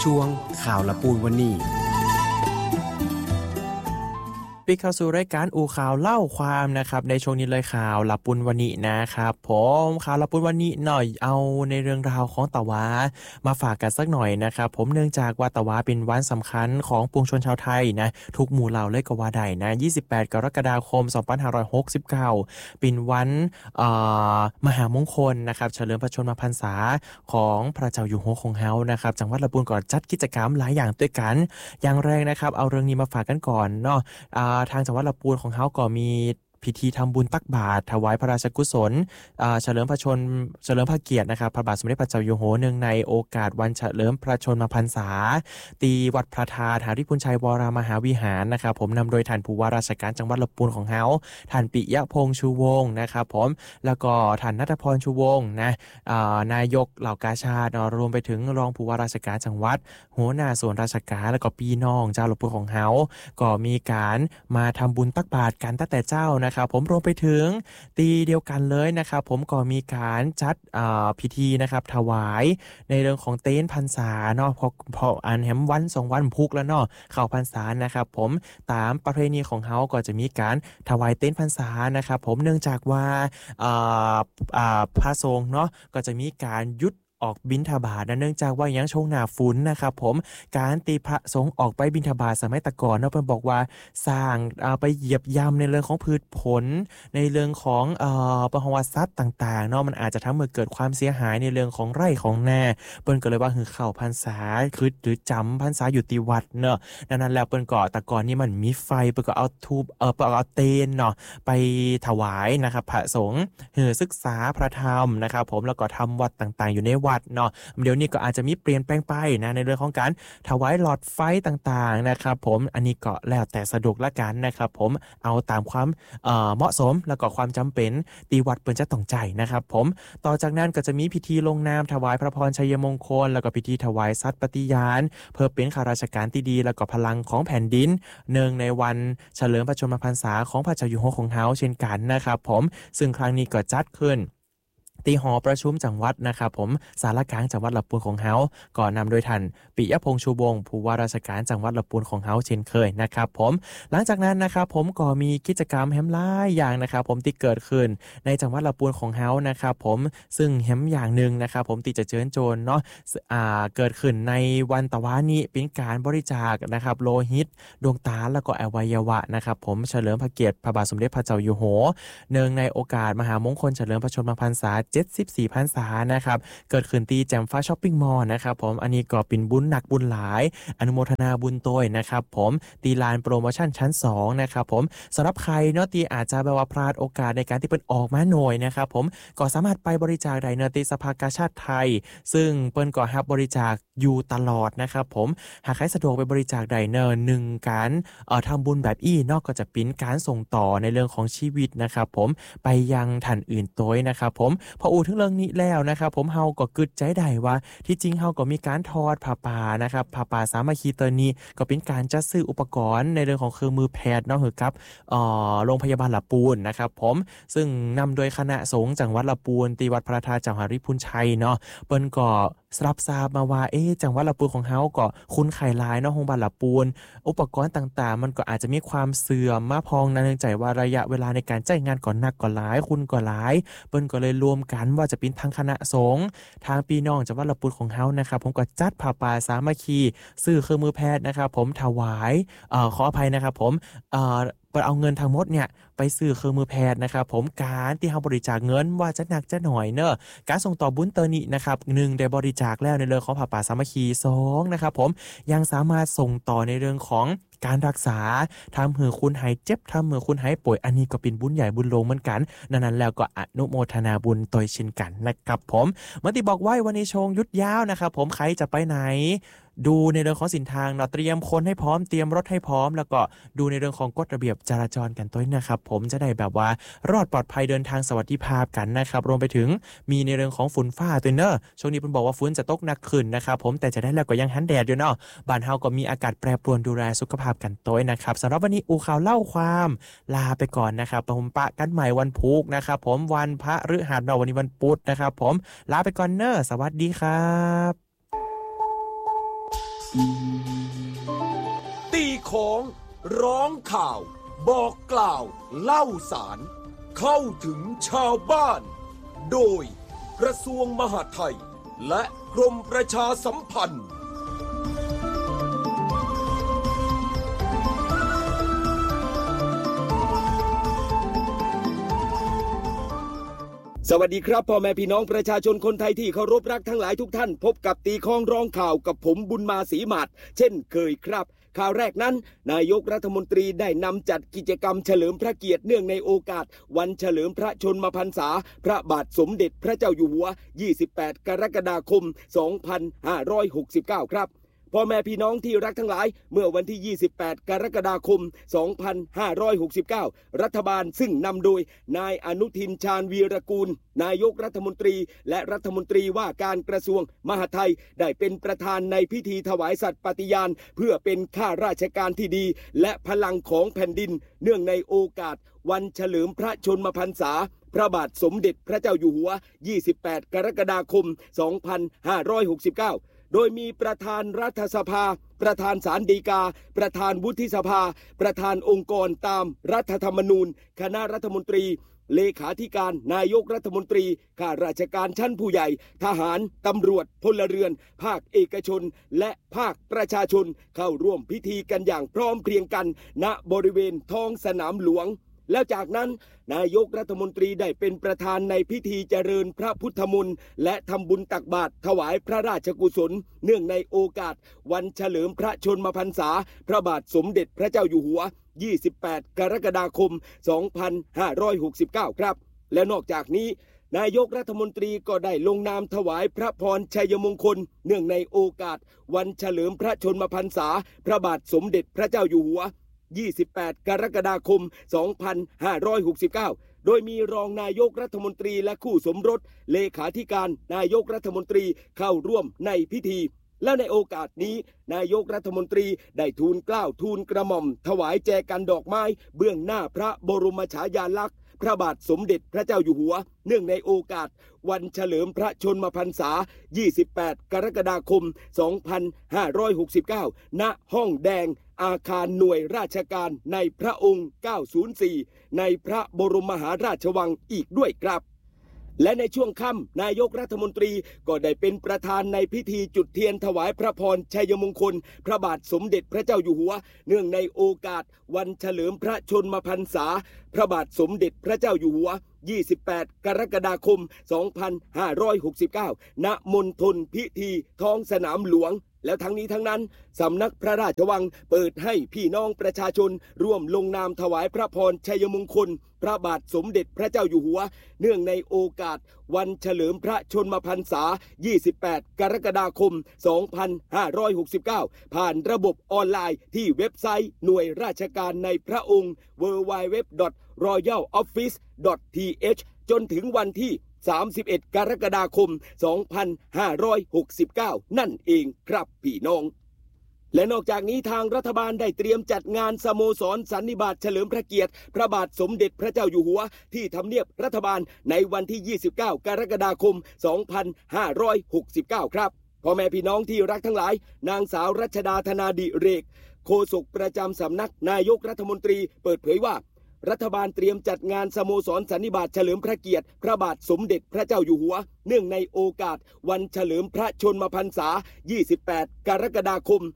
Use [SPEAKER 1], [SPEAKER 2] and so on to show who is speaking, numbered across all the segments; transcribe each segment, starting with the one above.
[SPEAKER 1] ช่วงข่าวละปูนวันนี้
[SPEAKER 2] ปิดเข้าสู่รายการอูข่าวเล่าความนะครับในช่วงนี้เลยข่าวละปุนวันนี้นะครับผมข่าวละปุนวันนี้หน่อยเอาในเรื่องราวของตะวามาฝากกันสักหน่อยนะครับผมเนื่องจากว่าตะวาเป็นวันสำคัญของปวงชนชาวไทยนะทุกหมู่เหล่าเลยก็ว่าได้นะ28กรกฎาคม2569เป็นวันมหามงคลนะครับเฉลิมพระชนมพรรษาของพระเจ้าอยู่หัวของเฮานะครับจังหวัดละปุนก็จัดกิจกรรมหลายอย่างด้วยกันอย่างแรกนะครับเอาเรื่องนี้มาฝากกันก่อนเนาะทางจังหวัดลำพูนของเขาก็มีพิธีทำบุญตักบาตรถวายพระราชกุศลเฉลิมพระเกียรตินะครับพระบาทสมเด็จพระเจ้าอยู่หัวเนื่องในโอกาสวันเฉลิมพระชนมพรรษาตีวัดพระธาตุหาริพุนชัยวรมหาวิหารนะครับผมนำโดยท่านผู้ว่าราชการจังหวัดลำพูนของเขาท่านปิยพงษ์ชูวงศ์นะครับผมแล้วก็ท่านณัฐพรชูวงศ์นะนายกเหล่ากาชาดรวมไปถึงรองผู้ว่าราชการจังหวัดหัวหน้าส่วนราชการแล้วก็พี่น้องเจ้าลำพูนของเขาก็มีการมาทำบุญตักบาตรกันตั้งแต่เจ้านะครับผมรวมไปถึงตีเดียวกันเลยนะครับผมก็มีการจัดพิธีนะครับถวายในเรื่องของเต็นท์พรรษาเนาะพออันแหมวัน2วันพุกแล้วเนาะเข้าพรรษานะครับผมตามประเพณีของเขาก็จะมีการถวายเต็นท์พรรษานะครับผมเนื่องจากว่าพระสงฆ์เนาะก็จะมีการยุดออกบิณฑบาตเนื่องจากว่ายังช่วงหน้าฝนนะครับผมการตีพระสงฆ์ออกไปบิณฑบาตสมัยตะก่อนเนาะเพิ่นบอกว่าสร้างไปเหยียบย่ำในเรื่องของพืชผลในเรื่องของประวัติศาสตร์ต่างๆเนาะมันอาจจะทำให้เกิดความเสียหายในเรื่องของไร่ของนาเปิ้นก็เลยว่าเข้าพรรษาคือหรือจำพรรษาอยู่ที่วัดเนาะดังนั้นแล้วเปิ้นก็ตะก่อนนี่มันมีไฟเปิ้นก็เอาทูบเอาเตนเนาะไปถวายนะครับพระสงฆ์ศึกษาพระธรรมนะครับผมแล้วก็ทำวัดต่างๆอยู่ในวัดเนาะเดี๋ยวนี้ก็อาจจะมีเปลี่ยนแปลงไปนะในเรื่องของการถวายหลอดไฟต่างๆนะครับผมอันนี้ก็แล้วแต่สะดวกละกันนะครับผมเอาตามความเหมาะสมแล้วก็ความจำเป็นตีวัดเปิ้นจะต้องใจนะครับผมต่อจากนั้นก็จะมีพิธีลงนามถวายพระพรชัยมงคลแล้วก็พิธีถวายสัตย์ปฏิญาณเพื่อเป็นข้าราชการที่ดีแล้วก็พลังของแผ่นดินเนื่องในวันเฉลิมพระชนมพรรษาของพระเจ้าอยู่หัวของเฮาเช่นกันนะครับผมซึ่งครั้งนี้ก็จัดขึ้นที่หอประชุมจังหวัดนะครับผมศาลากลางจังหวัดลำพูนของเฮาก่อนนำโดยท่านปิยพงษ์ชูวงศ์ผู้ว่าราชการจังหวัดลำพูนของเฮาเช่นเคยนะครับผมหลังจากนั้นนะครับผมก็มีกิจกรรมแฮมหลายอย่างนะครับผมที่เกิดขึ้นในจังหวัดลำพูนของเฮานะครับผมซึ่งแฮมอย่างนึงนะครับผมที่จะเชิญชวนเนาะเกิดขึ้นในวันตะวันนี้เป็นการบริจาคนะครับโลหิตดวงตาแล้วก็อวัยวะนะครับผมเฉลิมพระเกียรติพระบาทสมเด็จพระเจ้าอยู่หัวเนื่องในโอกาสมหามงคลเฉลิมพระชนมพรรษา74พรรษานะครับเกิดขึ้นที่แจ่มฟ้าช้อปปิ้งมอลล์นะครับผมอันนี้ก็เป็นบุญหนักบุญหลายอนุโมทนาบุญโตยนะครับผมตีลานโปรโมชั่นชั้น2นะครับผมสำหรับใครเนาะที่อาจจะแบบว่าพลาดโอกาสในการที่เปิ้นออกมาหน่อยนะครับผมก็สามารถไปบริจาคได้เนาะที่สภากาชาดไทยซึ่งเปิ้นก็รับบริจาคอยู่ตลอดนะครับผมหากใครสะดวกไปบริจาคได้เนาะ1การทำบุญแบบนอกก็จะเป็นการส่งต่อในเรื่องของชีวิตนะครับผมไปยังท่านอื่นโตยนะครับผมพอถึงเรื่องนี้แล้วนะครับผมเฮาก็กึดใจได้ว่าที่จริงเฮาก็มีการทอดผ้าป่านะครับผ้าป่าสามัคคีตัวนี้ก็เป็นการจัดซื้ออุปกรณ์ในเรื่องของเครื่องมือแพทย์เนาะครับโรงพยาบาลลำพูนนะครับผมซึ่งนำโดยคณะสงฆ์จังหวัดลำพูนตีวัดพระธาตุจังหวัดหาริพุนชัยเนาะเปิ้นก็รับทราบมาว่าจังหวัดลำพูนของเฮาก็คุณไข่ลายเนาะโรงพยาบาลลำพูนอุปกรณ์ต่างๆมันก็อาจจะมีความเสื่อมมาพองเนื่องจากว่าระยะเวลาในการใช้งานก่อนหนักก่อนหลายคุณก่อนหลายเปิ้นก็เลยรวมกันว่าจะเป็นทางคณะสงฆ์ทางพี่น้องจังหวัดลำพูนของเฮานะครับผมก็จัดผ้าป่าสามัคคีซื้อเครื่องมือแพทย์นะครับผมถวายขออภัยนะครับผมเอาเงินทั้งหมดเนี่ยไปซื้อเครื่องมือแพทย์นะครับผมการที่เฮาบริจาคเงินว่าจะหนักจะหน่อยเนอะการส่งต่อบุญเตอร์นี้นะครับ1ได้บริจาคแล้วในเรื่องของผ้าป่าสามัคคี2นะครับผมยังสามารถส่งต่อในเรื่องของการรักษาทำให้คุณหายเจ็บทำให้คุณหายป่วยอันนี้ก็เป็นบุญใหญ่บุญหลวงเหมือนกันนั้นแล้วก็อนุโมทนาบุญโดยเช่นกันนะครับผมเมื่อที่บอกไว้วันนี้ชงยุดยาวนะครับผมใครจะไปไหนดูในเรื่องของสินทางเนาะเตรียมคนให้พร้อมเตรียมรถให้พร้อมแล้วก็ดูในเรื่องของกฎระเบียบจราจรกันตัวนะครับผมจะได้แบบว่ารอดปลอดภัยเดินทางสวัสดิภาพกันนะครับรวมไปถึงมีในเรื่องของฝนฟ้าตัวเนอะช่วงนี้เพิ่นบอกว่าฝนจะตกหนักขึ้นนะครับผมแต่จะได้แล้วก็ยังหันแดดอยู่เนาะบ้านเฮาก็มีอากาศแปรปรวนดูแลสุขภาพกันตัวนะครับสำหรับวันนี้อูข่าวเล่าความลาไปก่อนนะครับผมปะกันใหม่วันพุธนะครับผมวันพฤหัสเนาะวันนี้วันพุธนะครับผมลาไปก่อนเนอะสวัสดีครับ
[SPEAKER 3] ตีของร้องข่าวบอกกล่าวเล่าสารเข้าถึงชาวบ้านโดยกระทรวงมหาดไทยและกรมประชาสัมพันธ์สวัสดีครับพ่อแม่พี่น้องประชาชนคนไทยที่เคารพรักทั้งหลายทุกท่านพบกับตีคองร้องข่าวกับผมบุญมาศรีหมาดเช่นเคยครับข่าวแรกนั้นนายกรัฐมนตรีได้นำจัดกิจกรรมเฉลิมพระเกียรติเนื่องในโอกาสวันเฉลิมพระชนมพรรษาพระบาทสมเด็จพระเจ้าอยู่หัว28 กรกฎาคม 2569 ครับพ่อแม่พี่น้องที่รักทั้งหลายเมื่อวันที่28 กรกฎาคม 2569 รัฐบาลซึ่งนำโดยนายอนุทินชาญวีรกูลนายกรัฐมนตรีและรัฐมนตรีว่าการกระทรวงมหาดไทยได้เป็นประธานในพิธีถวายสัตย์ปฏิญาณเพื่อเป็นข้าราชการที่ดีและพลังของแผ่นดินเนื่องในโอกาสวันเฉลิมพระชนมพรรษาพระบาทสมเด็จพระเจ้าอยู่หัว28 กรกฎาคม 2569โดยมีประธานรัฐสภาประธานศาลฎีกาประธานวุฒิสภาประธานองค์กรตามรัฐธรรมนูญคณะรัฐมนตรีเลขาธิการนายกรัฐมนตรีข้าราชการชั้นผู้ใหญ่ทหารตำรวจพลเรือนภาคเอกชนและภาคประชาชนเข้าร่วมพิธีกันอย่างพร้อมเพรียงกันณบริเวณท้องสนามหลวงแล้วจากนั้นนายกรัฐมนตรีได้เป็นประธานในพิธีเจริญพระพุทธมนต์และทำบุญตักบาตรถวายพระราชกุศลเนื่องในโอกาสวันเฉลิมพระชนมพรรษาพระบาทสมเด็จพระเจ้าอยู่หัว28 กรกฎาคม 2569 ครับและนอกจากนี้นายกรัฐมนตรีก็ได้ลงนามถวายพระพรชัยมงคลเนื่องในโอกาสวันเฉลิมพระชนมพรรษาพระบาทสมเด็จพระเจ้าอยู่หัว28 กรกฎาคม 2569 โดยมีรองนายกรัฐมนตรีและคู่สมรสเลขาธิการนายกรัฐมนตรีเข้าร่วมในพิธีและในโอกาสนี้นายกรัฐมนตรีได้ทูลเกล้าทูลกระหม่อมถวายแจกันดอกไม้เบื้องหน้าพระบรมฉายาลักษณ์พระบาทสมเด็จพระเจ้าอยู่หัวเนื่องในโอกาสวันเฉลิมพระชนมพรรษา28 กรกฎาคม 2569 ณ ห้องแดงอาคารหน่วยราชการในพระองค์ 904 ในพระบรมมหาราชวังอีกด้วยครับและในช่วงค่ำนายกรัฐมนตรีก็ได้เป็นประธานในพิธีจุดเทียนถวายพระพรชัยมงคลพระบาทสมเด็จพระเจ้าอยู่หัวเนื่องในโอกาสวันเฉลิมพระชนมพรรษาพระบาทสมเด็จพระเจ้าอยู่หัว28 กรกฎาคม 2569 ณ มณฑลพิธีท้องสนามหลวงแล้วทั้งนี้ทั้งนั้นสำนักพระราชวังเปิดให้พี่น้องประชาชนร่วมลงนามถวายพระพรชัยมงคลพระบาทสมเด็จพระเจ้าอยู่หัวเนื่องในโอกาสวันเฉลิมพระชนมพรรษา28 กรกฎาคม 2569 ผ่านระบบออนไลน์ที่เว็บไซต์หน่วยราชการในพระองค์ www.royaloffice.th จนถึงวันที่31 กรกฎาคม 2569 นั่นเองครับพี่น้องและนอกจากนี้ทางรัฐบาลได้เตรียมจัดงานสโมสรสันนิบาตเฉลิมพระเกียรติพระบาทสมเด็จพระเจ้าอยู่หัวที่ทำเนียบรัฐบาลในวันที่ 29 กรกฎาคม 2569 ครับพ่อแม่พี่น้องที่รักทั้งหลายนางสาวรัชดาธนาดิเรกโฆษกประจำสำนักนายกรัฐมนตรีเปิดเผยว่ารัฐบาลเตรียมจัดงานสโมสรสันนิบาตเฉลิมพระเกียรติพระบาทสมเด็จพระเจ้าอยู่หัวเนื่องในโอกาสวันเฉลิมพระชนมพรรษา28 กรกฎาคม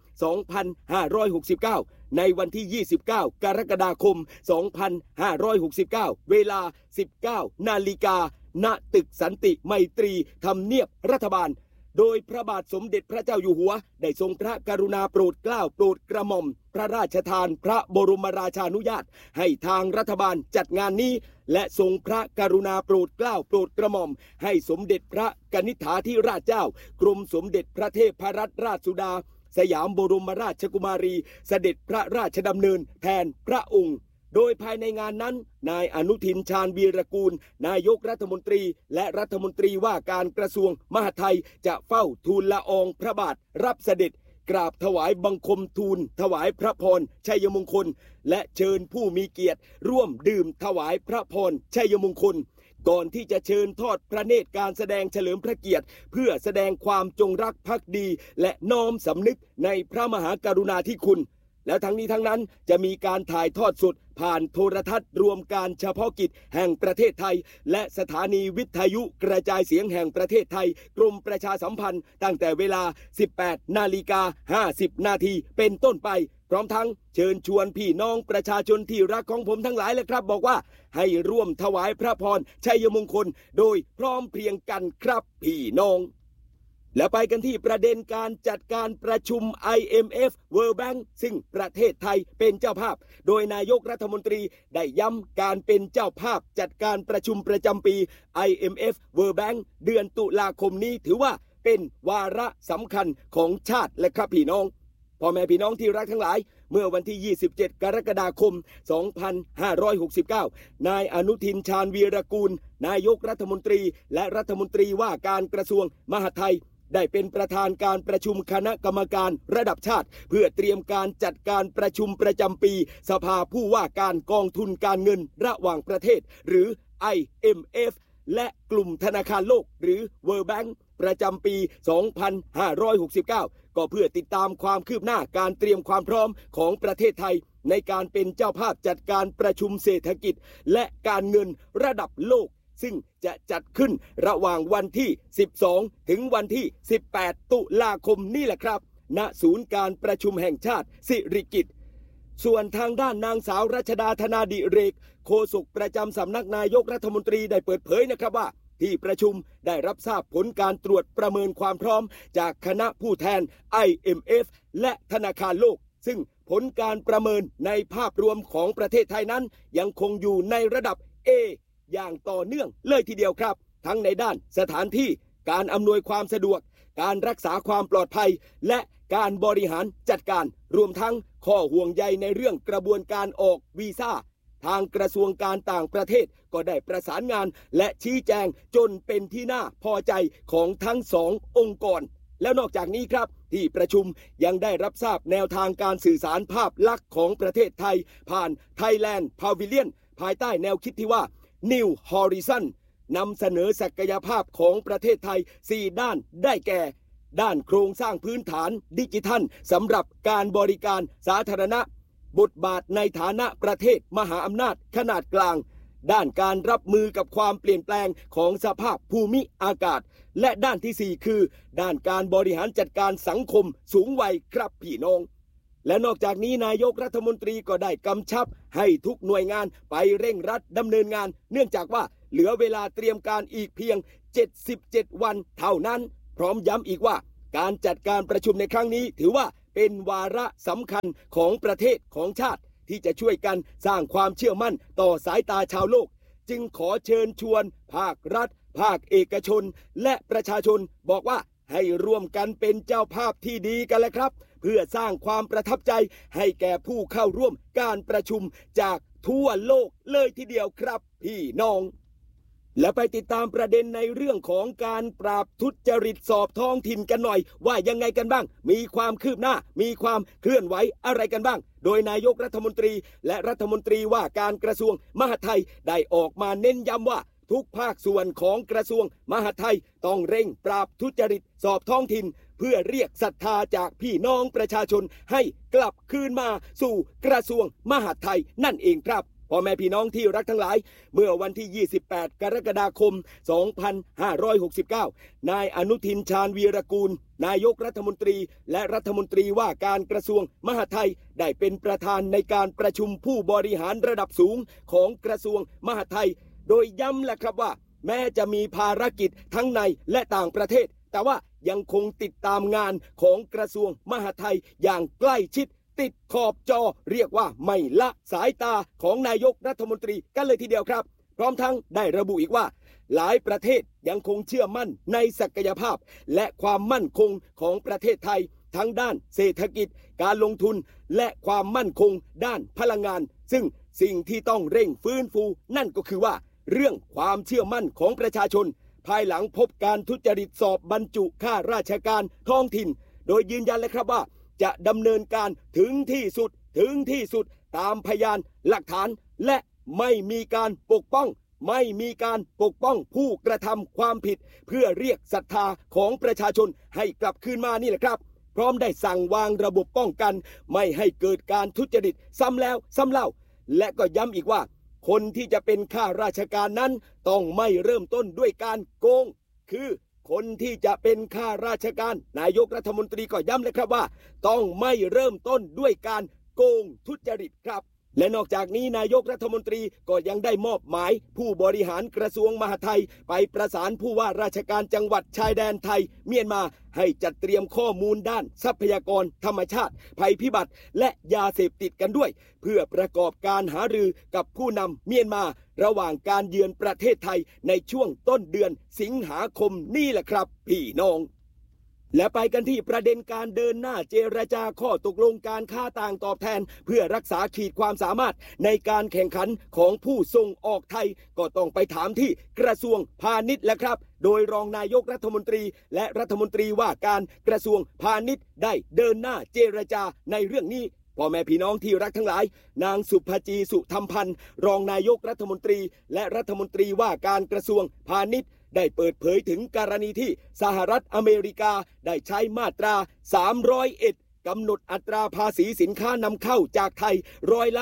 [SPEAKER 3] 2569 ในวันที่ 29 กรกฎาคม 2569 เวลา 19 นาฬิกาณ ตึกสันติไมตรีทำเนียบรัฐบาลโดยพระบาทสมเด็จพระเจ้าอยู่หัวได้ทรงพระกรุณาโปรดเกล้าโปรดกระหม่อมพระราชทานพระบรมราชานุญาตให้ทางรัฐบาลจัดงานนี้และทรงพระกรุณาโปรดเกล้าโปรดกระหม่อมให้สมเด็จพระกนิษฐาธิราชเจ้ากรมสมเด็จพระเทพรัตนราชสุดาสยามบรมราชกุมารีเสด็จพระราชดำเนินแทนพระองค์โดยภายในงานนั้นนายอนุทินชาญวีรกูลนายกรัฐมนตรีและรัฐมนตรีว่าการกระทรวงมหาดไทยจะเฝ้าทูลละอองพระบาทรับเสด็จกราบถวายบังคมทูลถวายพระพรชัยมงคลและเชิญผู้มีเกียรติร่วมดื่มถวายพระพรชัยมงคลก่อนที่จะเชิญทอดพระเนตรการแสดงเฉลิมพระเกียรติเพื่อแสดงความจงรักภักดีและน้อมสำนึกในพระมหากรุณาธิคุณแล้วทั้งนี้ทั้งนั้นจะมีการถ่ายทอดสดผ่านโทรทัศน์รวมการเฉพาะกิจแห่งประเทศไทยและสถานีวิทยุกระจายเสียงแห่งประเทศไทยกรมประชาสัมพันธ์ตั้งแต่เวลา 18:50 น.เป็นต้นไปพร้อมทั้งเชิญชวนพี่น้องประชาชนที่รักของผมทั้งหลายเลยครับบอกว่าให้ร่วมถวายพระพรชัยมงคลโดยพร้อมเพรียงกันครับพี่น้องและไปกันที่ประเด็นการจัดการประชุม IMF World Bank ซึ่งประเทศไทยเป็นเจ้าภาพโดยนายกรัฐมนตรีได้ย้ำการเป็นเจ้าภาพจัดการประชุมประจำปี IMF World Bank เดือนตุลาคมนี้ถือว่าเป็นวาระสำคัญของชาติและครับพี่น้องพ่อแม่พี่น้องที่รักทั้งหลายเมื่อวันที่ 27 กรกฎาคม 2569 นายอนุทินชาญวีรกูลนายกรัฐมนตรีและรัฐมนตรีว่าการกระทรวงมหาดไทยได้เป็นประธานการประชุมคณะกรรมการระดับชาติเพื่อเตรียมการจัดการประชุมประจำปีสภาผู้ว่าการกองทุนการเงินระหว่างประเทศหรือ IMF และกลุ่มธนาคารโลกหรือ World Bank ประจำปี 2569 ก็เพื่อติดตามความคืบหน้าการเตรียมความพร้อมของประเทศไทยในการเป็นเจ้าภาพจัดการประชุมเศรษฐกิจและการเงินระดับโลกซึ่งจะจัดขึ้นระหว่างวันที่ 12 ถึงวันที่ 18 ตุลาคมนี่แหละครับณศูนย์การประชุมแห่งชาติสิริกิติ์ส่วนทางด้านนางสาวรัชดาธนาดิเรกโฆษกประจำสำนักนายกรัฐมนตรีได้เปิดเผยนะครับว่าที่ประชุมได้รับทราบผลการตรวจประเมินความพร้อมจากคณะผู้แทน IMF และธนาคารโลกซึ่งผลการประเมินในภาพรวมของประเทศไทยนั้นยังคงอยู่ในระดับ A อย่างต่อเนื่องเลยทีเดียวครับทั้งในด้านสถานที่การอำนวยความสะดวกการรักษาความปลอดภัยและการบริหารจัดการรวมทั้งข้อห่วงใยในเรื่องกระบวนการออกวีซ่าทางกระทรวงการต่างประเทศก็ได้ประสานงานและชี้แจงจนเป็นที่น่าพอใจของทั้งสององค์กรแล้วนอกจากนี้ครับที่ประชุมยังได้รับทราบแนวทางการสื่อสารภาพลักษณ์ของประเทศไทยผ่าน Thailand Pavilion ภายใต้แนวคิดที่ว่า New Horizon นำเสนอศักยภาพของประเทศไทย 4 ด้านได้แก่ด้านโครงสร้างพื้นฐานดิจิทัลสำหรับการบริการสาธารณะบทบาทในฐานะประเทศมหาอำนาจขนาดกลางด้านการรับมือกับความเปลี่ยนแปลงของสภาพภูมิอากาศและด้านที่ 4 คือด้านการบริหารจัดการสังคมสูงวัยครับพี่น้องและนอกจากนี้นายกรัฐมนตรีก็ได้กำชับให้ทุกหน่วยงานไปเร่งรัดดำเนินงานเนื่องจากว่าเหลือเวลาเตรียมการอีกเพียง77 วันเท่านั้นพร้อมย้ำอีกว่าการจัดการประชุมในครั้งนี้ถือว่าเป็นวาระสำคัญของประเทศของชาติที่จะช่วยกันสร้างความเชื่อมั่นต่อสายตาชาวโลกจึงขอเชิญชวนภาครัฐภาคเอกชนและประชาชนบอกว่าให้ร่วมกันเป็นเจ้าภาพที่ดีกันเลยครับเพื่อสร้างความประทับใจให้แก่ผู้เข้าร่วมการประชุมจากทั่วโลกเลยทีเดียวครับพี่น้องและไปติดตามประเด็นในเรื่องของการปราบทุจริตสอบท้องถิ่นกันหน่อยว่ายังไงกันบ้างมีความคืบหน้ามีความเคลื่อนไหวอะไรกันบ้างโดยนายกรัฐมนตรีและรัฐมนตรีว่าการกระทรวงมหาดไทยได้ออกมาเน้นย้ำว่าทุกภาคส่วนของกระทรวงมหาดไทยต้องเร่งปราบทุจริตสอบท้องถิ่นเพื่อเรียกศรัทธาจากพี่น้องประชาชนให้กลับคืนมาสู่กระทรวงมหาดไทยนั่นเองครับพ่อแม่พี่น้องที่รักทั้งหลายเมื่อวันที่ 28 กรกฎาคม 2569 นายอนุทินชาญวีรกูลนายกรัฐมนตรีและรัฐมนตรีว่าการกระทรวงมหาดไทยได้เป็นประธานในการประชุมผู้บริหารระดับสูงของกระทรวงมหาดไทยโดยย้ำแหละครับว่าแม้จะมีภารกิจทั้งในและต่างประเทศแต่ว่ายังคงติดตามงานของกระทรวงมหาดไทยอย่างใกล้ชิดติดขอบจอเรียกว่าไม่ละสายตาของนายกรัฐมนตรีกันเลยทีเดียวครับพร้อมทั้งได้ระบุอีกว่าหลายประเทศยังคงเชื่อมั่นในศักยภาพและความมั่นคงของประเทศไทยทั้งด้านเศรษฐกิจการลงทุนและความมั่นคงด้านพลังงานซึ่งสิ่งที่ต้องเร่งฟื้นฟูนั่นก็คือว่าเรื่องความเชื่อมั่นของประชาชนภายหลังพบการทุจริตสอบบรรจุข้าราชการท้องถิ่นโดยยืนยันเลยครับว่าจะดำเนินการถึงที่สุดตามพยานหลักฐานและไม่มีการปกป้องไม่มีการปกป้องผู้กระทำความผิดเพื่อเรียกศรัทธาของประชาชนให้กลับคืนมานี่แหละครับพร้อมได้สั่งวางระบบป้องกันไม่ให้เกิดการทุจริตซ้ำแล้วซ้ำเล่าและก็ย้ำอีกว่าคนที่จะเป็นข้าราชการนั้นต้องไม่เริ่มต้นด้วยการโกงคือคนที่จะเป็นข้าราชการนายกรัฐมนตรีก็ย้ำเลยครับว่าต้องไม่เริ่มต้นด้วยการโกงทุจริตครับและนอกจากนี้นายกรัฐมนตรีก็ยังได้มอบหมายผู้บริหารกระทรวงมหาดไทยไปประสานผู้ว่าราชการจังหวัดชายแดนไทยเมียนมาให้จัดเตรียมข้อมูลด้านทรัพยากรธรรมชาติภัยพิบัติและยาเสพติดกันด้วยเพื่อประกอบการหารือกับผู้นำเมียนมาระหว่างการเยือนประเทศไทยในช่วงต้นเดือนสิงหาคมนี่แหละครับพี่น้องและไปกันที่ประเด็นการเดินหน้าเจรจาข้อตกลงการค้าต่างตอบแทนเพื่อรักษาขีดความสามารถในการแข่งขันของผู้ส่งออกไทยก็ต้องไปถามที่กระทรวงพาณิชย์แล้วครับโดยรองนายกรัฐมนตรีและรัฐมนตรีว่าการกระทรวงพาณิชย์ได้เดินหน้าเจรจาในเรื่องนี้พ่อแม่พี่น้องที่รักทั้งหลายนางสุภจีสุธรรมพันธ์รองนายกรัฐมนตรีและรัฐมนตรีว่าการกระทรวงพาณิชย์ได้เปิดเผยถึงกรณีที่สหรัฐอเมริกาได้ใช้มาตรา301กำหนดอัตราภาษีสินค้านำเข้าจากไทยร้อยละ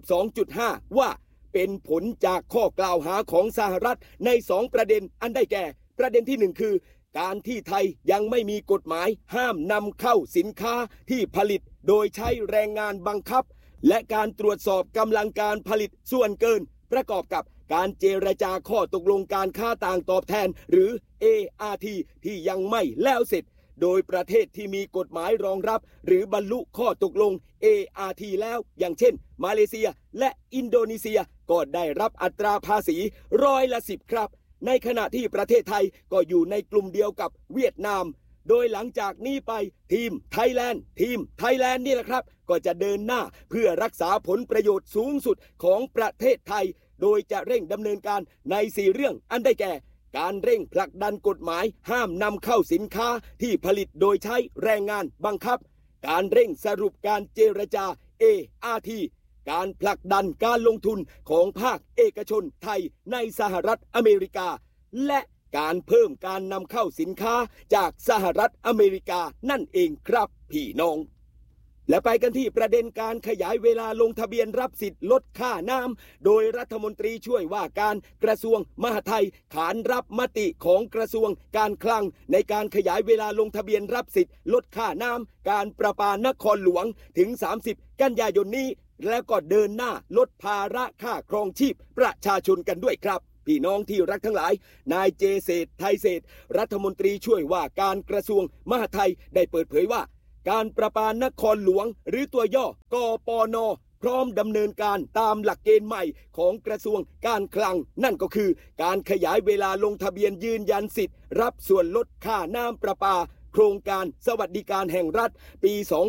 [SPEAKER 3] 12.5 ว่าเป็นผลจากข้อกล่าวหาของสหรัฐใน2ประเด็นอันได้แก่ประเด็นที่1คือการที่ไทยยังไม่มีกฎหมายห้ามนำเข้าสินค้าที่ผลิตโดยใช้แรงงานบังคับและการตรวจสอบกำลังการผลิตส่วนเกินประกอบกับการเจรจาข้อตกลงการค้าต่างตอบแทนหรือ ART ที่ยังไม่แล้วเสร็จโดยประเทศที่มีกฎหมายรองรับหรือบรรลุข้อตกลง ART แล้วอย่างเช่นมาเลเซียและอินโดนีเซียก็ได้รับอัตราภาษีร้อยละ 10ครับในขณะที่ประเทศไทยก็อยู่ในกลุ่มเดียวกับเวียดนามโดยหลังจากนี้ไปทีมไทยแลนด์นี่แหละครับก็จะเดินหน้าเพื่อรักษาผลประโยชน์สูงสุดของประเทศไทยโดยจะเร่งดำเนินการใน4เรื่องอันได้แก่การเร่งผลักดันกฎหมายห้ามนำเข้าสินค้าที่ผลิตโดยใช้แรงงานบังคับการเร่งสรุปการเจรจา ART การผลักดันการลงทุนของภาคเอกชนไทยในสหรัฐอเมริกาและการเพิ่มการนำเข้าสินค้าจากสหรัฐอเมริกานั่นเองครับพี่น้องและไปกันที่ประเด็นการขยายเวลาลงทะเบียนรับสิทธิ์ลดค่าน้ำโดยรัฐมนตรีช่วยว่าการกระทรวงมหาดไทยขานรับมติของกระทรวงการคลังในการขยายเวลาลงทะเบียนรับสิทธิ์ลดค่าน้ำการประปานครหลวงถึง30กันยายนนี้แล้วก็เดินหน้าลดภาระค่าครองชีพประชาชนกันด้วยครับพี่น้องที่รักทั้งหลายนายเจเศรษฐ์ไทยเศรษฐ์รัฐมนตรีช่วยว่าการกระทรวงมหาดไทยได้เปิดเผยว่าการประปานครหลวงหรือตัวย่อกปน.พร้อมดำเนินการตามหลักเกณฑ์ใหม่ของกระทรวงการคลังนั่นก็คือการขยายเวลาลงทะเบียนยืนยันสิทธิ์รับส่วนลดค่าน้ำประปาโครงการสวัสดิการแห่งรัฐปี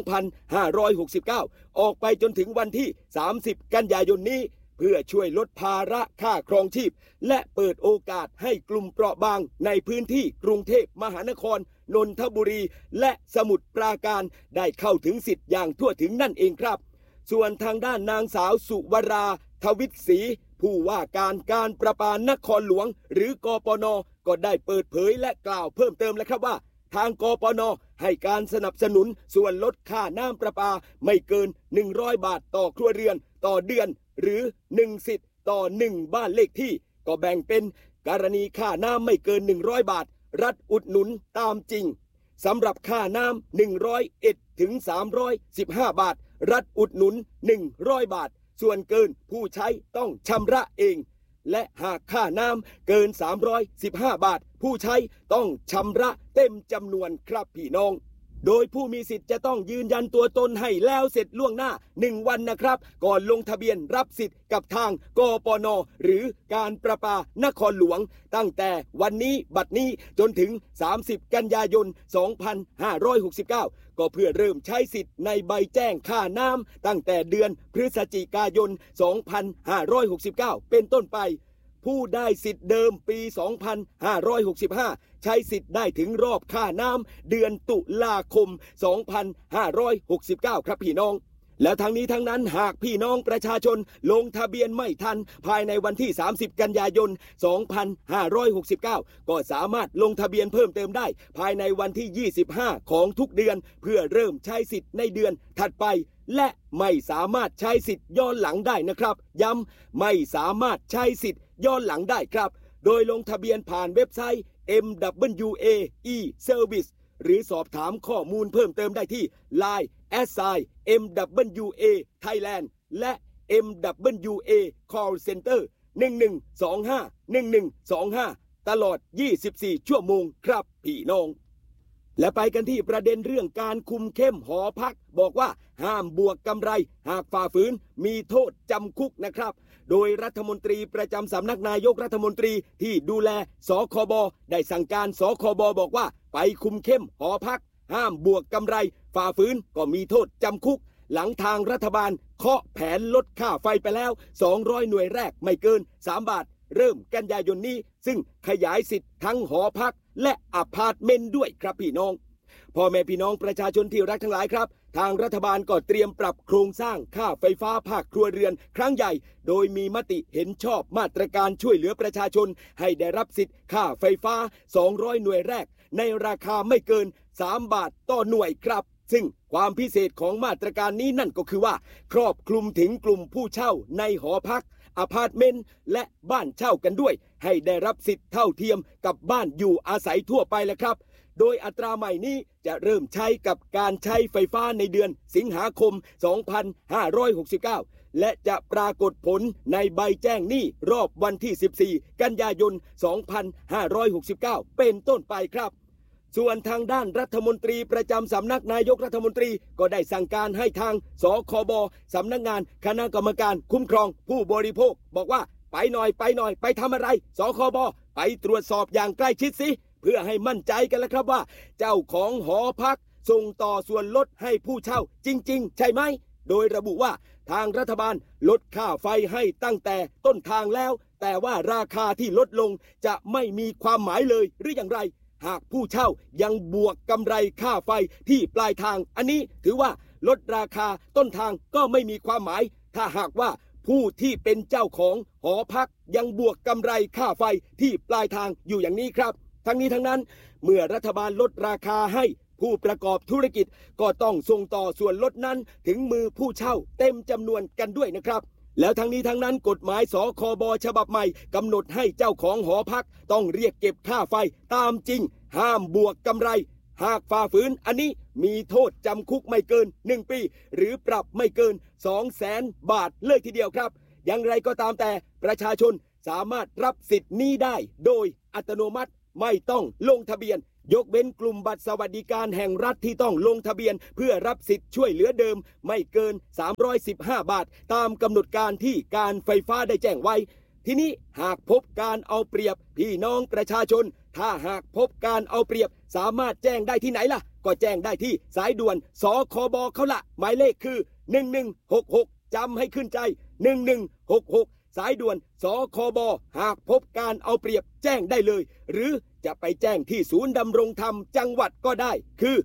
[SPEAKER 3] 2569 ออกไปจนถึงวันที่ 30 กันยายนนี้เพื่อช่วยลดภาระค่าครองชีพและเปิดโอกาสให้กลุ่มเปราะบางในพื้นที่กรุงเทพมหานครนนทบุรีและสมุทรปราการได้เข้าถึงสิทธิ์อย่างทั่วถึงนั่นเองครับส่วนทางด้านนางสาวสุวราทวิตศรีผู้ว่าการประปานครหลวงหรือกปน.ก็ได้เปิดเผยและกล่าวเพิ่มเติมแล้วครับว่าทางกปน.ให้การสนับสนุนส่วนลดค่าน้ำประปาไม่เกิน100 บาทต่อครัวเรือนต่อเดือนหรือ1สิทธิ์ต่อ1บ้านเลขที่ก็แบ่งเป็นกรณีค่าน้ำไม่เกิน100 บาทรัฐอุดหนุนตามจริงสำหรับค่าน้ำ101ถึง315 บาทรัฐอุดหนุน100 บาทส่วนเกินผู้ใช้ต้องชำระเองและหากค่าน้ำเกิน315 บาทผู้ใช้ต้องชำระเต็มจำนวนครับพี่น้องโดยผู้มีสิทธิ์จะต้องยืนยันตัวตนให้แล้วเสร็จล่วงหน้า1วันนะครับก่อนลงทะเบียนรับสิทธิ์กับทางกปน.หรือการประปานครหลวงตั้งแต่วันนี้บัดนี้จนถึง30กันยายน2569ก็เพื่อเริ่มใช้สิทธิ์ในใบแจ้งค่าน้ำตั้งแต่เดือนพฤศจิกายน2569เป็นต้นไปผู้ได้สิทธิ์เดิมปี 2565 ใช้สิทธิ์ได้ถึงรอบค่าน้ำเดือนตุลาคม 2569 ครับพี่น้องแล้วทั้งนี้ทั้งนั้นหากพี่น้องประชาชนลงทะเบียนไม่ทันภายในวันที่30กันยายน2569ก็สามารถลงทะเบียนเพิ่มเติมได้ภายในวันที่25ของทุกเดือนเพื่อเริ่มใช้สิทธิ์ในเดือนถัดไปและไม่สามารถใช้สิทธิ์ย้อนหลังได้นะครับย้ำไม่สามารถใช้สิทธิ์ย้อนหลังได้ครับโดยลงทะเบียนผ่านเว็บไซต์ MWA e-Service หรือสอบถามข้อมูลเพิ่มเติมได้ที่ Line @MWA Thailand และ MWA Call Center 1125 ตลอด24ชั่วโมงครับพี่น้องและไปกันที่ประเด็นเรื่องการคุมเข้มหอพักบอกว่าห้ามบวกกำไรหากฝ่าฝืนมีโทษจำคุกนะครับโดยรัฐมนตรีประจำสำนักนายกรัฐมนตรีที่ดูแลสคบได้สั่งการสคบบอกว่าไปคุมเข้มหอพักห้ามบวกกำไรฝ่าฝืนก็มีโทษจำคุกหลังทางรัฐบาลเคาะแผนลดค่าไฟไปแล้ว200หน่วยแรกไม่เกิน3 บาทเริ่มกันยายนนี้ซึ่งขยายสิทธิ์ทั้งหอพักและอพาร์ตเมนต์ด้วยครับพี่น้องพ่อแม่พี่น้องประชาชนที่รักทั้งหลายครับทางรัฐบาลก็เตรียมปรับโครงสร้างค่าไฟฟ้าภาคครัวเรือนครั้งใหญ่โดยมีมติเห็นชอบมาตรการช่วยเหลือประชาชนให้ได้รับสิทธิ์ค่าไฟฟ้า200หน่วยแรกในราคาไม่เกิน3 บาทต่อหน่วยครับซึ่งความพิเศษของมาตรการนี้นั่นก็คือว่าครอบคลุมถึงกลุ่มผู้เช่าในหอพักอพาร์ตเมนต์และบ้านเช่ากันด้วยให้ได้รับสิทธิ์เท่าเทียมกับบ้านอยู่อาศัยทั่วไปแล้วครับโดยอัตราใหม่นี้จะเริ่มใช้กับการใช้ไฟฟ้าในเดือนสิงหาคม2569และจะปรากฏผลในใบแจ้งหนี้รอบวันที่14กันยายน2569เป็นต้นไปครับส่วนทางด้านรัฐมนตรีประจำสำนักนายกรัฐมนตรีก็ได้สั่งการให้ทางสคบสำนักงานคณะกรรมการคุ้มครองผู้บริโภคบอกว่าไปหน่อยไปทำอะไรสคบไปตรวจสอบอย่างใกล้ชิดสิเพื่อให้มั่นใจกันแล้วครับว่าเจ้าของหอพักส่งต่อส่วนลดให้ผู้เช่าจริงๆใช่ไหมโดยระบุว่าทางรัฐบาลลดค่าไฟให้ตั้งแต่ต้นทางแล้วแต่ว่าราคาที่ลดลงจะไม่มีความหมายเลยหรืออย่างไรหากผู้เช่ายังบวกกำไรค่าไฟที่ปลายทางอันนี้ถือว่าลดราคาต้นทางก็ไม่มีความหมายถ้าหากว่าผู้ที่เป็นเจ้าของหอพักยังบวกกำไรค่าไฟที่ปลายทางอยู่อย่างนี้ครับทั้งนี้ทั้งนั้นเมื่อรัฐบาลลดราคาให้ผู้ประกอบธุรกิจก็ต้องส่งต่อส่วนลดนั้นถึงมือผู้เช่าเต็มจำนวนกันด้วยนะครับแล้วทั้งนี้ทั้งนั้นกฎหมายสคบฉบับใหม่กำหนดให้เจ้าของหอพักต้องเรียกเก็บค่าไฟตามจริงห้ามบวกกำไรหากฝ่าฝืนอันนี้มีโทษจำคุกไม่เกิน1 ปีหรือปรับไม่เกิน200,000 บาทเลยทีเดียวครับอย่างไรก็ตามแต่ประชาชนสามารถรับสิทธิ์นี้ได้โดยอัตโนมัติไม่ต้องลงทะเบียนยกเว้นกลุ่มบัตรสวัสดิการแห่งรัฐที่ต้องลงทะเบียนเพื่อรับสิทธิ์ช่วยเหลือเดิมไม่เกิน315 บาทตามกำหนดการที่การไฟฟ้าได้แจ้งไว้ทีนี้หากพบการเอาเปรียบพี่น้องประชาชนถ้าหากพบการเอาเปรียบสามารถแจ้งได้ที่ไหนล่ะก็แจ้งได้ที่สายด่วนสคบเขาละหมายเลขคือ1166จำให้ขึ้นใจ1166สายด่วนสคบหากพบการเอาเปรียบแจ้งได้เลยหรือจะไปแจ้งที่ศูนย์ดำรงธรรมจังหวัดก็ได้คือ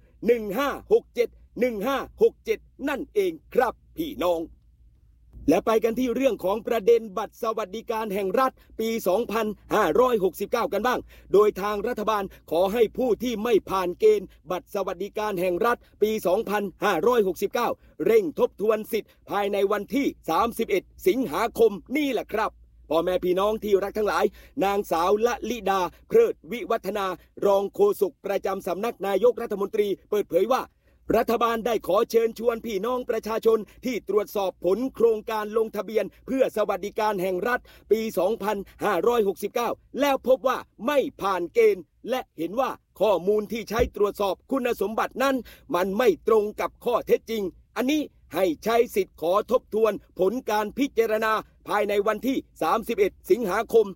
[SPEAKER 3] 1567นั่นเองครับพี่น้องและไปกันที่เรื่องของประเด็นบัตรสวัสดิการแห่งรัฐปี2569กันบ้างโดยทางรัฐบาลขอให้ผู้ที่ไม่ผ่านเกณฑ์บัตรสวัสดิการแห่งรัฐปี2569เร่งทบทวนสิทธิ์ภายในวันที่31สิงหาคมนี่แหละครับพ่อแม่พี่น้องที่รักทั้งหลายนางสาวละลิดาเพลิดวิวัฒนารองโฆษกประจำสำนักนายกรัฐมนตรีเปิดเผยว่ารัฐบาลได้ขอเชิญชวนพี่น้องประชาชนที่ตรวจสอบผลโครงการลงทะเบียนเพื่อสวัสดิการแห่งรัฐปี2569แล้วพบว่าไม่ผ่านเกณฑ์และเห็นว่าข้อมูลที่ใช้ตรวจสอบคุณสมบัตินั้นมันไม่ตรงกับข้อเท็จจริงอันนี้ให้ใช้สิทธิ์ขอทบทวนผลการพิจารณาภายในวันที่31สิงหาคม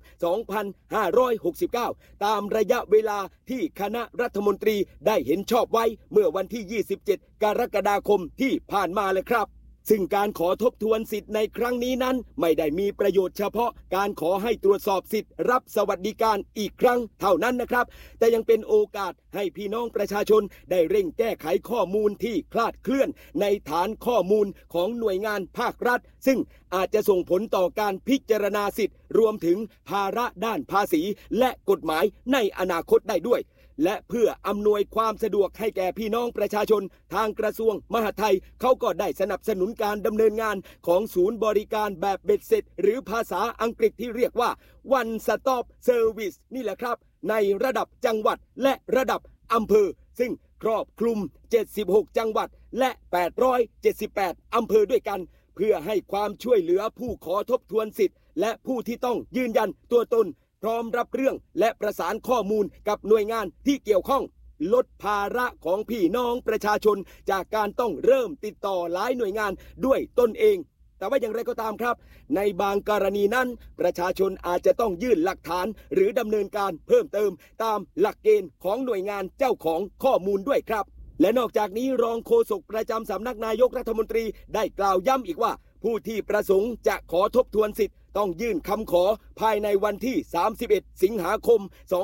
[SPEAKER 3] 2569ตามระยะเวลาที่คณะรัฐมนตรีได้เห็นชอบไว้เมื่อวันที่27กรกฎาคมที่ผ่านมาเลยครับซึ่งการขอทบทวนสิทธิ์ในครั้งนี้นั้นไม่ได้มีประโยชน์เฉพาะการขอให้ตรวจสอบสิทธิ์รับสวัสดิการอีกครั้งเท่านั้นนะครับแต่ยังเป็นโอกาสให้พี่น้องประชาชนได้เร่งแก้ไขข้อมูลที่คลาดเคลื่อนในฐานข้อมูลของหน่วยงานภาครัฐซึ่งอาจจะส่งผลต่อการพิจารณาสิทธิ์รวมถึงภาระด้านภาษีและกฎหมายในอนาคตได้ด้วยและเพื่ออำนวยความสะดวกให้แก่พี่น้องประชาชนทางกระทรวงมหาดไทยเขาก็ได้สนับสนุนการดำเนินงานของศูนย์บริการแบบเบ็ดเสร็จหรือภาษาอังกฤษที่เรียกว่า One Stop Service นี่แหละครับในระดับจังหวัดและระดับอำเภอซึ่งครอบคลุม76จังหวัดและ878อำเภอด้วยกันเพื่อให้ความช่วยเหลือผู้ขอทบทวนสิทธิ์และผู้ที่ต้องยืนยันตัวตนพร้อมรับเรื่องและประสานข้อมูลกับหน่วยงานที่เกี่ยวข้องลดภาระของพี่น้องประชาชนจากการต้องเริ่มติดต่อหลายหน่วยงานด้วยตนเองแต่ว่าอย่างไรก็ตามครับในบางกรณีนั้นประชาชนอาจจะต้องยื่นหลักฐานหรือดำเนินการเพิ่มเติมตามหลักเกณฑ์ของหน่วยงานเจ้าของข้อมูลด้วยครับและนอกจากนี้รองโฆษกประจำสำนักนายกรัฐมนตรีได้กล่าวย้ำอีกว่าผู้ที่ประสงค์จะขอทบทวนสิทธิ์ต้องยื่นคำขอภายในวันที่31สิงหาคม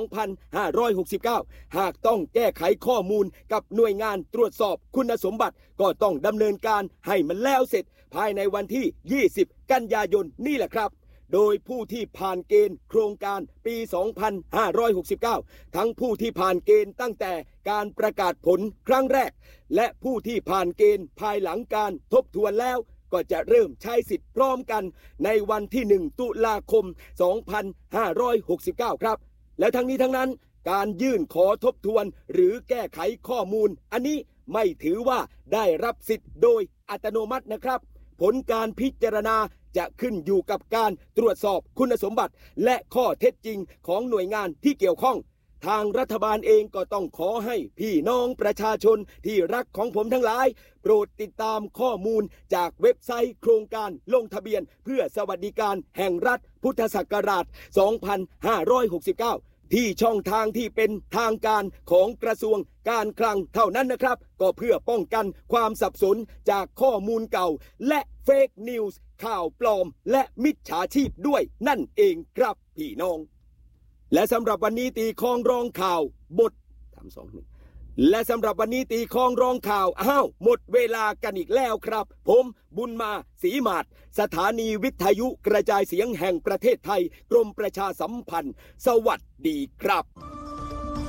[SPEAKER 3] 2569หากต้องแก้ไขข้อมูลกับหน่วยงานตรวจสอบคุณสมบัติก็ต้องดำเนินการให้มันแล้วเสร็จภายในวันที่20กันยายนนี่แหละครับโดยผู้ที่ผ่านเกณฑ์โครงการปี2569ทั้งผู้ที่ผ่านเกณฑ์ตั้งแต่การประกาศผลครั้งแรกและผู้ที่ผ่านเกณฑ์ภายหลังการทบทวนแล้วก็จะเริ่มใช้สิทธิ์พร้อมกันในวันที่1ตุลาคม2569ครับและทั้งนี้ทั้งนั้นการยื่นขอทบทวนหรือแก้ไขข้อมูลอันนี้ไม่ถือว่าได้รับสิทธิ์โดยอัตโนมัตินะครับผลการพิจารณาจะขึ้นอยู่กับการตรวจสอบคุณสมบัติและข้อเท็จจริงของหน่วยงานที่เกี่ยวข้องทางรัฐบาลเองก็ต้องขอให้พี่น้องประชาชนที่รักของผมทั้งหลายโปรดติดตามข้อมูลจากเว็บไซต์โครงการลงทะเบียนเพื่อสวัสดิการแห่งรัฐพุทธศักราช2569ที่ช่องทางที่เป็นทางการของกระทรวงการคลังเท่านั้นนะครับก็เพื่อป้องกันความสับสนจากข้อมูลเก่าและเฟกนิวส์ข่าวปลอมและมิจฉาชีพด้วยนั่นเองครับพี่น้องและสำหรับวันนี้ตีคองรองข่าวบท3-2-1และสำหรับวันนี้ตีคองรองข่าวหมดเวลากันอีกแล้วครับผมบุญมาศรีมาศสถานีวิทยุกระจายเสียงแห่งประเทศไทยกรมประชาสัมพันธ์สวัสดีครับ